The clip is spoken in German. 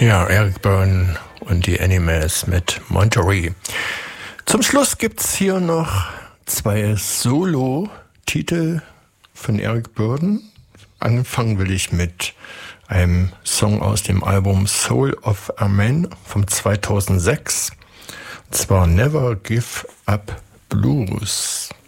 Ja, Eric Burdon und die Animals mit Monterey. Zum Schluss gibt's hier noch 2 Solo-Titel von Eric Burdon. Anfangen will ich mit einem Song aus dem Album Soul of a Man vom 2006. Und zwar Never Give Up Blues.